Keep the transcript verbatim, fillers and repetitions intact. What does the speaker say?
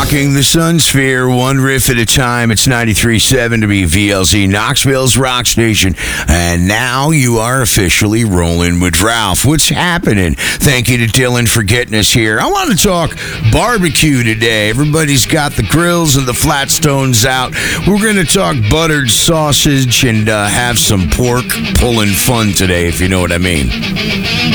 Rocking the Sun Sphere, one riff at a time. It's ninety-three point seven to be V L Z, Knoxville's rock station. And now you are officially rolling with Ralph. What's happening? Thank you to Dylan for getting us here. I want to talk barbecue today. Everybody's got the grills and the Flatstones out. We're going to talk buttered sausage and uh, have some pork pulling fun today, if you know what I mean.